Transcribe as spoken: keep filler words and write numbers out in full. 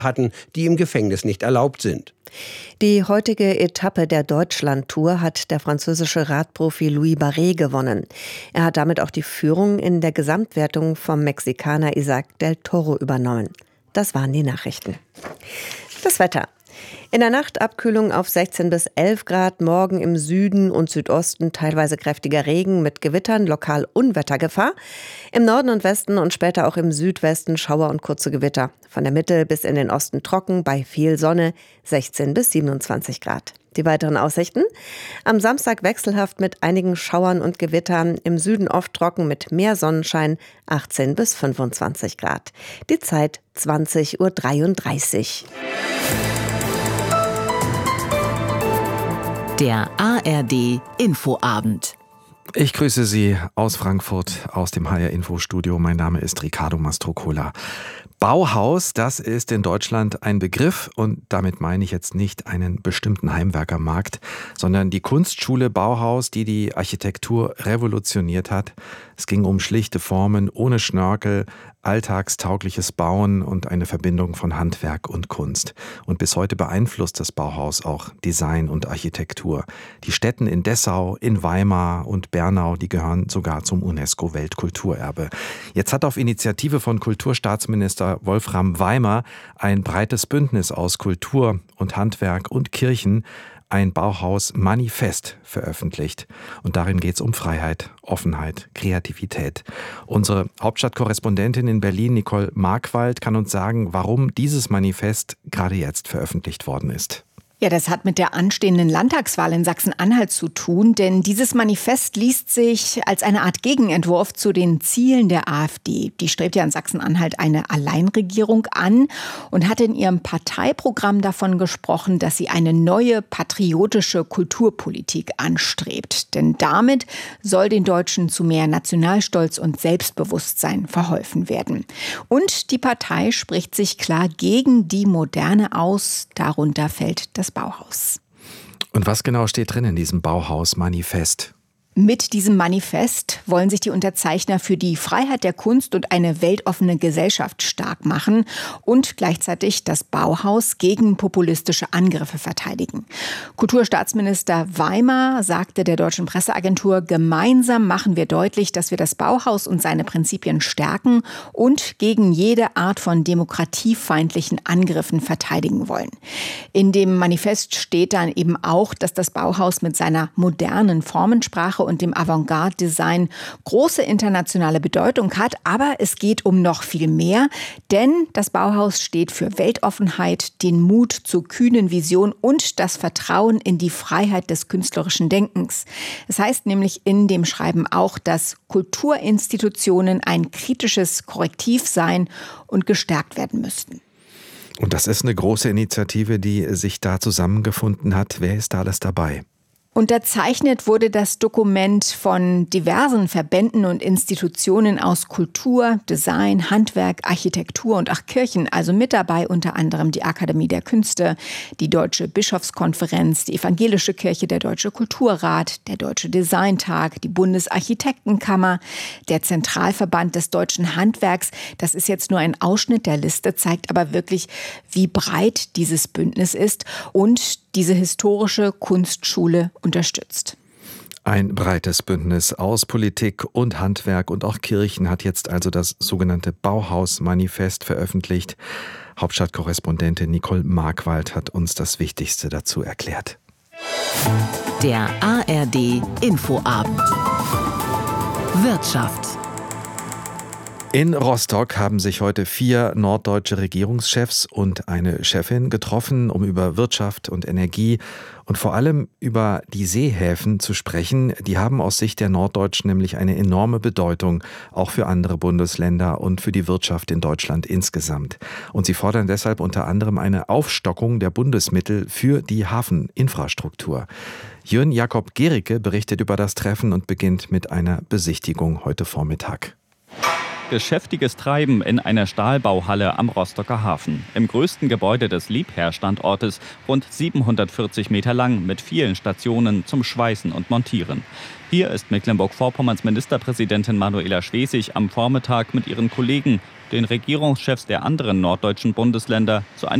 hatten, die im Gefängnis nicht erlaubt sind. Die heutige Etappe der Deutschlandtour hat der französische Radprofi Louis Barret gewonnen. Er hat damit auch die Führung in der Gesamtwertung vom Mexikaner Isaac del Toro übernommen. Das waren die Nachrichten. Das Wetter. In der Nacht Abkühlung auf sechzehn bis elf Grad, morgen im Süden und Südosten teilweise kräftiger Regen mit Gewittern, lokal Unwettergefahr. Im Norden und Westen und später auch im Südwesten Schauer und kurze Gewitter. Von der Mitte bis in den Osten trocken, bei viel Sonne sechzehn bis siebenundzwanzig Grad. Die weiteren Aussichten? Am Samstag wechselhaft mit einigen Schauern und Gewittern, im Süden oft trocken mit mehr Sonnenschein, achtzehn bis fünfundzwanzig Grad. Die Zeit zwanzig Uhr dreiunddreißig. Der A R D Infoabend. Ich grüße Sie aus Frankfurt, aus dem H R Info Studio. Mein Name ist Ricardo Mastrocola. Bauhaus, das ist in Deutschland ein Begriff und damit meine ich jetzt nicht einen bestimmten Heimwerkermarkt, sondern die Kunstschule Bauhaus, die die Architektur revolutioniert hat. Es ging um schlichte Formen, ohne Schnörkel, alltagstaugliches Bauen und eine Verbindung von Handwerk und Kunst. Und bis heute beeinflusst das Bauhaus auch Design und Architektur. Die Städten in Dessau, in Weimar und Bernau, die gehören sogar zum UNESCO-Weltkulturerbe. Jetzt hat auf Initiative von Kulturstaatsminister Wolfram Weimer ein breites Bündnis aus Kultur und Handwerk und Kirchen ein Bauhaus-Manifest veröffentlicht. Und darin geht es um Freiheit, Offenheit, Kreativität. Unsere Hauptstadtkorrespondentin in Berlin, Nicole Markwald, kann uns sagen, warum dieses Manifest gerade jetzt veröffentlicht worden ist. Ja, das hat mit der anstehenden Landtagswahl in Sachsen-Anhalt zu tun, denn dieses Manifest liest sich als eine Art Gegenentwurf zu den Zielen der AfD. Die strebt ja in Sachsen-Anhalt eine Alleinregierung an und hat in ihrem Parteiprogramm davon gesprochen, dass sie eine neue patriotische Kulturpolitik anstrebt. Denn damit soll den Deutschen zu mehr Nationalstolz und Selbstbewusstsein verholfen werden. Und die Partei spricht sich klar gegen die Moderne aus, darunter fällt das Bauhaus. Und was genau steht drin in diesem Bauhaus-Manifest? Mit diesem Manifest wollen sich die Unterzeichner für die Freiheit der Kunst und eine weltoffene Gesellschaft stark machen und gleichzeitig das Bauhaus gegen populistische Angriffe verteidigen. Kulturstaatsminister Weimer sagte der Deutschen Presseagentur, gemeinsam machen wir deutlich, dass wir das Bauhaus und seine Prinzipien stärken und gegen jede Art von demokratiefeindlichen Angriffen verteidigen wollen. In dem Manifest steht dann eben auch, dass das Bauhaus mit seiner modernen Formensprache und dem Avantgarde-Design große internationale Bedeutung hat. Aber es geht um noch viel mehr, denn das Bauhaus steht für Weltoffenheit, den Mut zur kühnen Vision und das Vertrauen in die Freiheit des künstlerischen Denkens. Es heißt nämlich in dem Schreiben auch, dass Kulturinstitutionen ein kritisches Korrektiv sein und gestärkt werden müssten. Und das ist eine große Initiative, die sich da zusammengefunden hat. Wer ist da alles dabei? Unterzeichnet wurde das Dokument von diversen Verbänden und Institutionen aus Kultur, Design, Handwerk, Architektur und auch Kirchen. Also mit dabei unter anderem die Akademie der Künste, die Deutsche Bischofskonferenz, die Evangelische Kirche, der Deutsche Kulturrat, der Deutsche Designtag, die Bundesarchitektenkammer, der Zentralverband des deutschen Handwerks. Das ist jetzt nur ein Ausschnitt der Liste, zeigt aber wirklich, wie breit dieses Bündnis ist und diese historische Kunstschule unterstützt. Ein breites Bündnis aus Politik und Handwerk und auch Kirchen hat jetzt also das sogenannte Bauhaus-Manifest veröffentlicht. Hauptstadtkorrespondentin Nicole Markwald hat uns das Wichtigste dazu erklärt. Der A R D Infoabend. Wirtschaft. In Rostock haben sich heute vier norddeutsche Regierungschefs und eine Chefin getroffen, um über Wirtschaft und Energie und vor allem über die Seehäfen zu sprechen. Die haben aus Sicht der Norddeutschen nämlich eine enorme Bedeutung, auch für andere Bundesländer und für die Wirtschaft in Deutschland insgesamt. Und sie fordern deshalb unter anderem eine Aufstockung der Bundesmittel für die Hafeninfrastruktur. Jörn Jakob Gericke berichtet über das Treffen und beginnt mit einer Besichtigung heute Vormittag. geschäftiges Treiben in einer Stahlbauhalle am Rostocker Hafen. Im größten Gebäude des Liebherr-Standortes, rund siebenhundertvierzig Meter lang, mit vielen Stationen zum Schweißen und Montieren. Hier ist Mecklenburg-Vorpommerns Ministerpräsidentin Manuela Schwesig am Vormittag mit ihren Kollegen, den Regierungschefs der anderen norddeutschen Bundesländer, zu einem